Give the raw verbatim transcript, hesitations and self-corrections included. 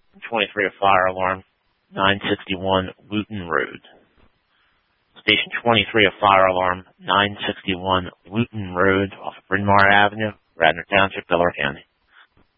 twenty-three, a fire alarm, nine sixty-one Wooten Road. Station twenty-three, a fire alarm, nine sixty-one Wooten Road off of Bryn Mawr Avenue, Radnor Township, Delaware County.